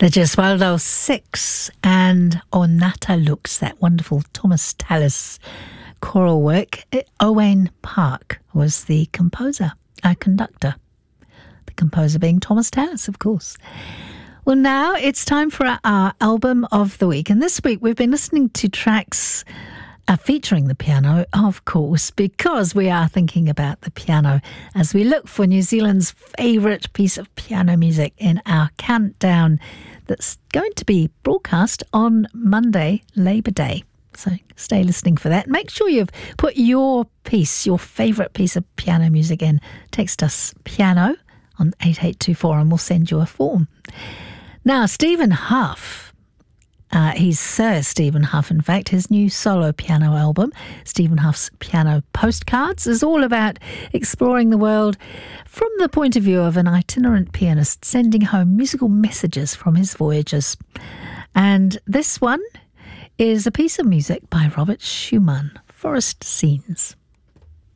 The Gesualdo Six and Onata Lux, that wonderful Thomas Tallis choral work. Owain Park was the composer, conductor. The composer being Thomas Tallis, of course. Well, now it's time for our album of the week. And this week we've been listening to tracks featuring the piano, of course, because we are thinking about the piano as we look for New Zealand's favourite piece of piano music in our countdown that's going to be broadcast on Monday, Labour Day. So stay listening for that. Make sure you've put your piece, your favourite piece of piano music in. Text us piano on 8824 and we'll send you a form. Now, Stephen Huff. He's Sir Stephen Huff, in fact. His new solo piano album, Stephen Huff's Piano Postcards, is all about exploring the world from the point of view of an itinerant pianist sending home musical messages from his voyages. And this one is a piece of music by Robert Schumann, Forest Scenes.